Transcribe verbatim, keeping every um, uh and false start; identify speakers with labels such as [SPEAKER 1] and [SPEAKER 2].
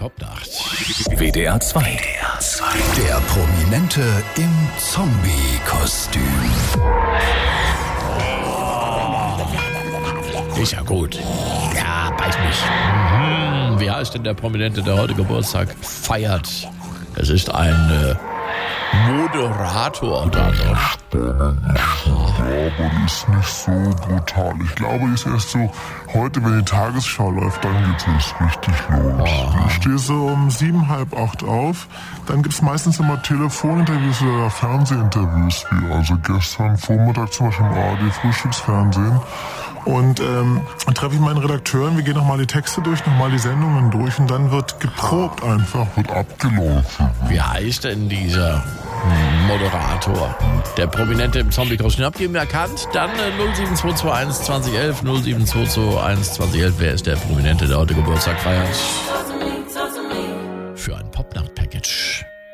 [SPEAKER 1] Popnacht.
[SPEAKER 2] W D R zwei. W D R zwei. Der Prominente im Zombie-Kostüm.
[SPEAKER 1] Ist ja gut. Ja, beiß mich. Mhm. Wie heißt denn der Prominente, der heute Geburtstag feiert? Es ist ein äh, Moderator unter anderem.
[SPEAKER 3] Ja, aber die ist nicht so brutal. Ich glaube, die ist erst so, heute, wenn die Tagesschau läuft, dann geht es richtig los. Ich stehe so um sieben, halb acht auf. Dann gibt es meistens immer Telefoninterviews oder Fernsehinterviews, wie also gestern Vormittag zum Beispiel im A R D-Frühstücksfernsehen. Und ähm, dann treffe ich meinen Redakteuren, wir gehen nochmal die Texte durch, nochmal die Sendungen durch und dann wird geprobt einfach, wird abgelaufen.
[SPEAKER 1] Wie heißt denn dieser Moderator? Der Prominente im Zombie-Kostüm. Habt ihr ihn erkannt? Dann äh, null sieben zwei zwei eins zwanzig elf, null sieben zwei zwei eins zwanzig elf. Wer ist der Prominente, der heute Geburtstag feiert? Für ein Popnacht-Package.